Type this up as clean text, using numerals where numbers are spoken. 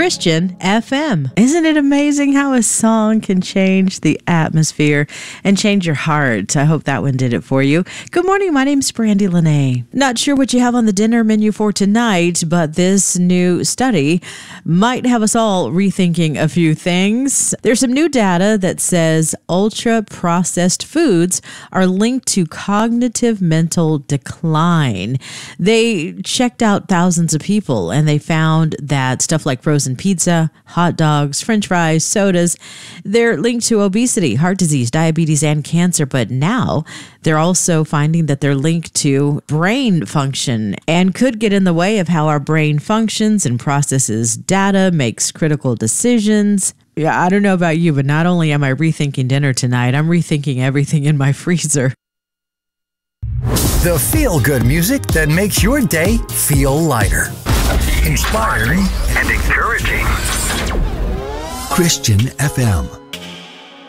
Christian FM. Isn't it amazing how a song can change the atmosphere and change your heart? I hope that one did it for you. Good morning. My name's Brandy Lene. Not sure what you have on the dinner menu for tonight, but this new study might have us all rethinking a few things. There's some new data that says ultra-processed foods are linked to cognitive mental decline. They checked out thousands of people and they found that stuff like frozen pizza, hot dogs, french fries, sodas, they're linked to obesity, heart disease, diabetes, and cancer. But now they're also finding that they're linked to brain function and could get in the way of how our brain functions and processes data, makes critical decisions. Yeah, I don't know about you, but not only am I rethinking dinner tonight, I'm rethinking everything in my freezer. The feel-good music that makes your day feel lighter, inspiring, and encouraging. Christian FM.